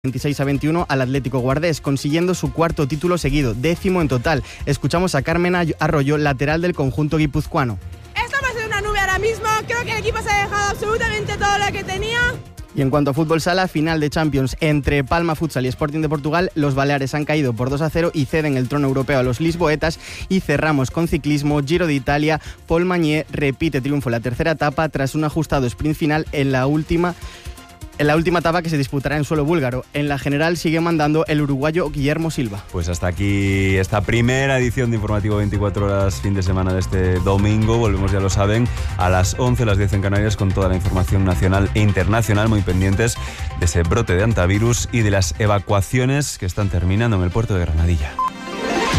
26-21 al Atlético Guardés, consiguiendo su cuarto título seguido, 10º en total. Escuchamos a Carmen Arroyo, lateral del conjunto guipuzcoano. Estamos en una nube ahora mismo, creo que el equipo se ha dejado absolutamente todo lo que tenía. Y en cuanto a fútbol sala, final de Champions entre Palma Futsal y Sporting de Portugal, los baleares han caído por 2-0 y ceden el trono europeo a los lisboetas. Y cerramos con ciclismo, Giro de Italia, Paul Magnier repite triunfo en la tercera etapa tras un ajustado sprint final en la última etapa que se disputará en suelo búlgaro. En la general sigue mandando el uruguayo Guillermo Silva. Pues hasta aquí esta primera edición de Informativo 24 horas, fin de semana de este domingo. Volvemos, ya lo saben, a las 11, las 10 en Canarias, con toda la información nacional e internacional, muy pendientes de ese brote de hantavirus y de las evacuaciones que están terminando en el puerto de Granadilla.